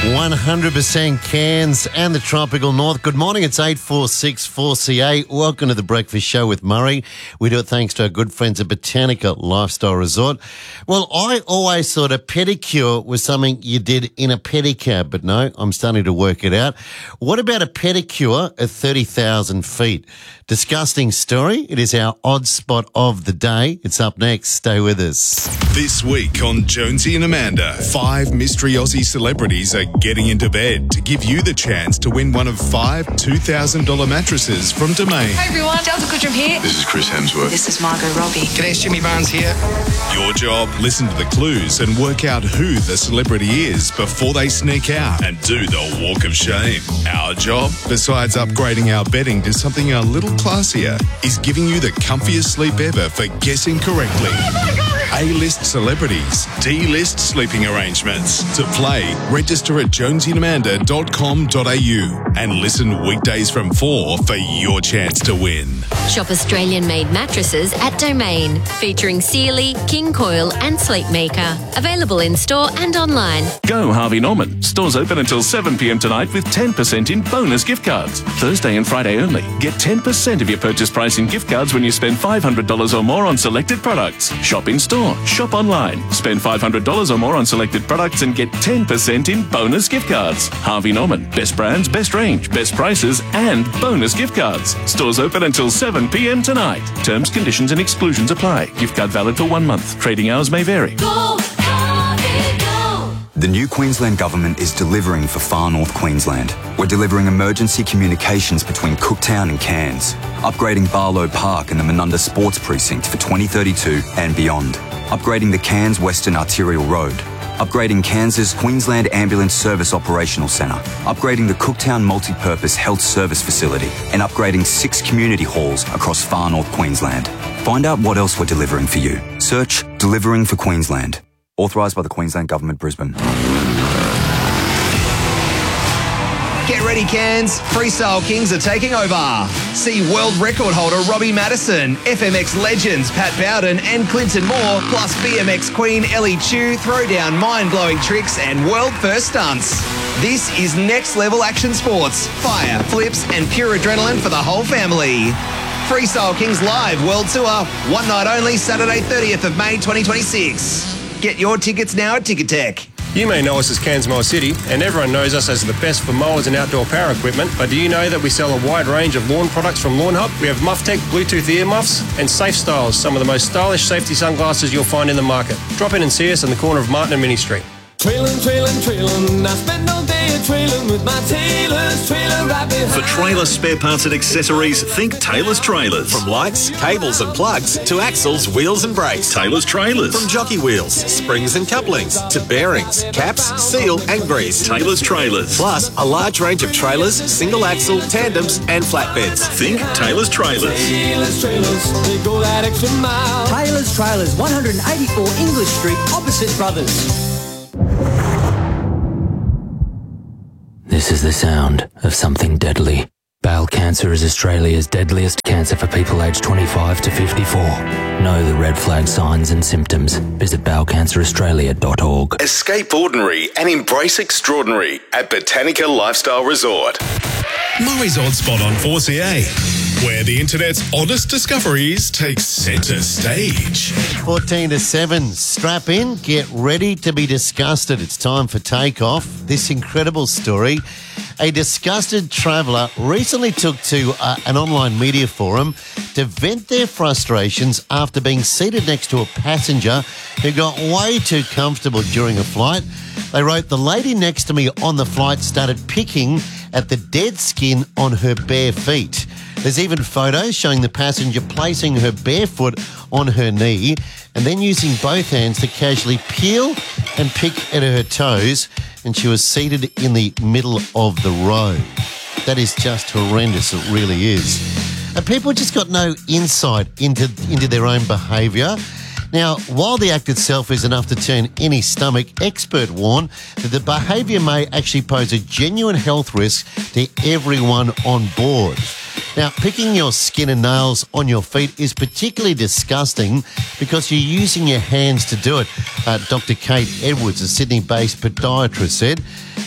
100% Cairns and the tropical north. Good morning, it's 846 4CA. Welcome to the Breakfast Show with Murray. We do it thanks to our good friends at Botanica Lifestyle Resort. Well, I always thought a pedicure was something you did in a pedicab, but no, I'm starting to work it out. What about a pedicure at 30,000 feet? Disgusting story. It is our odd spot of the day. It's up next. Stay with us. This week on Jonesy and Amanda, 5 mystery Aussie celebrities are getting into bed to give you the chance to win one of 5 $2,000 mattresses from Domain. Hey everyone, Delta Goodrum here. This is Chris Hemsworth. This is Margot Robbie. G'day, Jimmy Barnes here. Your job, listen to the clues and work out who the celebrity is before they sneak out and do the walk of shame. Our job, besides upgrading our bedding to something a little classier, is giving you the comfiest sleep ever for guessing correctly. A-list celebrities, D-list sleeping arrangements. To play, register at jonesyandamanda.com.au and listen weekdays from 4 for your chance to win. Shop Australian-made mattresses at Domain, featuring Sealy, King Coil and Sleepmaker. Available in-store and online. Go Harvey Norman. Stores open until 7 p.m. tonight with 10% in bonus gift cards. Thursday and Friday only. Get 10% of your purchase price in gift cards when you spend $500 or more on selected products. Shop in-store. Shop online. Spend $500 or more on selected products and get 10% in bonus gift cards. Harvey Norman. Best brands, best range, best prices and bonus gift cards. Stores open until 7 p.m. tonight. Terms, conditions and exclusions apply. Gift card valid for 1 month. Trading hours may vary. Go, Harvey, go! The new Queensland Government is delivering for far north Queensland. We're delivering emergency communications between Cooktown and Cairns, upgrading Barlow Park and the Menunda Sports Precinct for 2032 and beyond, upgrading the Cairns Western Arterial Road, upgrading Cairns' Queensland Ambulance Service Operational Centre, upgrading the Cooktown Multi-Purpose Health Service Facility, and upgrading 6 community halls across far north Queensland. Find out what else we're delivering for you. Search Delivering for Queensland. Authorised by the Queensland Government, Brisbane. Get ready, Cairns. Freestyle Kings are taking over. See world record holder Robbie Madison, FMX legends Pat Bowden and Clinton Moore, plus BMX queen Ellie Chu throw down mind-blowing tricks and world-first stunts. This is next-level action sports, fire, flips and pure adrenaline for the whole family. Freestyle Kings Live World Tour, one night only, Saturday 30th of May 2026. Get your tickets now at Ticketek. You may know us as Cairns Mower City, and everyone knows us as the best for mowers and outdoor power equipment, but do you know that we sell a wide range of lawn products from Lawn Hub? We have MuffTech Bluetooth earmuffs and Safe Styles, some of the most stylish safety sunglasses you'll find in the market. Drop in and see us on the corner of Martin and Mini Street. Trailin', I spend all day a-trailin' with my Taylor's Trailer Rabbit. For trailer spare parts and accessories, think Taylor's Trailers. From lights, cables and plugs to axles, wheels and brakes. Taylor's Trailers. From jockey wheels, springs and couplings to bearings, caps, seal and grease. Taylor's Trailers. Plus a large range of trailers, single axle, tandems and flatbeds. Think Taylor's Trailers. Taylor's Trailers, they go that extra mile. Taylor's Trailers, 184 English Street, opposite Brothers. This is the sound of something deadly. Bowel cancer is Australia's deadliest cancer for people aged 25 to 54. Know the red flag signs and symptoms. Visit bowelcanceraustralia.org. Escape ordinary and embrace extraordinary at Botanica Lifestyle Resort. Murray's Odd Spot on 4CA, where the internet's oddest discoveries take centre stage. 14 to 7. Strap in. Get ready to be disgusted. It's time for takeoff. This incredible story. A disgusted traveller recently took to an online media forum to vent their frustrations after being seated next to a passenger who got way too comfortable during a flight. They wrote, "The lady next to me on the flight started picking at the dead skin on her bare feet." There's even photos showing the passenger placing her bare foot on her knee and then using both hands to casually peel and pick at her toes, and she was seated in the middle of the row. That is just horrendous, it really is. And people just got no insight into their own behaviour. Now, while the act itself is enough to turn any stomach, experts warn that the behaviour may actually pose a genuine health risk to everyone on board. Now, picking your skin and nails on your feet is particularly disgusting because you're using your hands to do it. Dr. Kate Edwards, a Sydney-based podiatrist, said.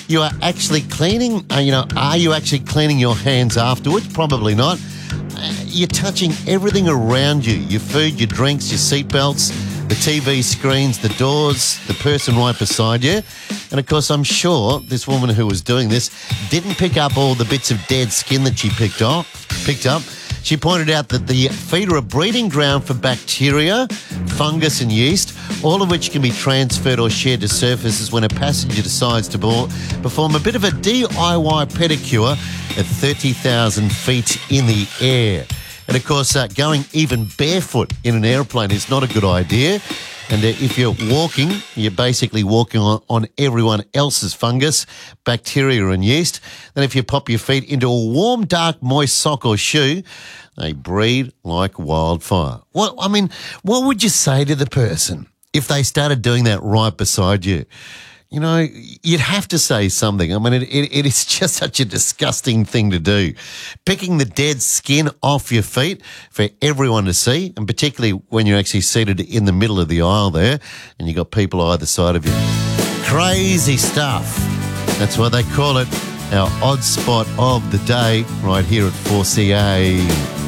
you are actually cleaning, are you actually cleaning your hands afterwards? Probably not. You're touching everything around you, your food, your drinks, your seatbelts, the TV screens, the doors, the person right beside you. And, of course, I'm sure this woman who was doing this didn't pick up all the bits of dead skin that she picked up. She pointed out that the feet are a breeding ground for bacteria, fungus and yeast, all of which can be transferred or shared to surfaces when a passenger decides to perform a bit of a DIY pedicure at 30,000 feet in the air. And, of course, going even barefoot in an airplane is not a good idea. And if you're walking, you're basically walking on everyone else's fungus, bacteria and yeast. Then if you pop your feet into a warm, dark, moist sock or shoe, they breed like wildfire. What would you say to the person if they started doing that right beside you? You'd have to say something. It is just such a disgusting thing to do. Picking the dead skin off your feet for everyone to see, and particularly when you're actually seated in the middle of the aisle there and you've got people either side of you. Crazy stuff. That's why they call it our odd spot of the day right here at 4CA.